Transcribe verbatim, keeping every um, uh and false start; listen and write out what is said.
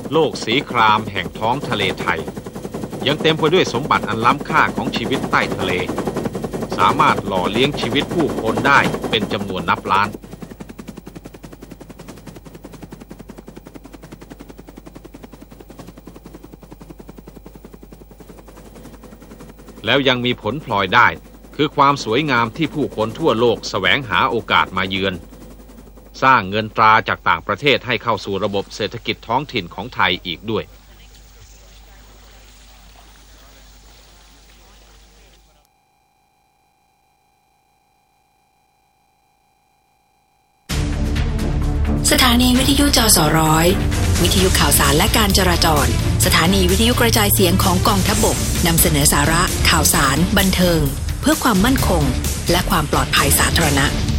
โลกสีครามแห่งท้องทะเลไทยยังเต็มไปด้วยสมบัติอันล้ำค่าของชีวิตใต้ทะเลสามารถหล่อเลี้ยงชีวิตผู้คนได้เป็นจำนวนนับล้านแล้วยังมีผลพลอยได้คือความสวยงามที่ผู้คนทั่วโลกแสวงหาโอกาสมาเยือนสร้างเงินตราจากต่างประเทศให้เข้าสู่ระบบเศรษฐกิจท้องถิ่นของไทยอีกด้วยสถานีวิทยุจสร้อยวิทยุข่าวสารและการจราจรสถานีวิทยุกระจายเสียงของกองทัพบกนำเสนอสาระข่าวสารบันเทิงเพื่อความมั่นคงและความปลอดภัยสาธารณะ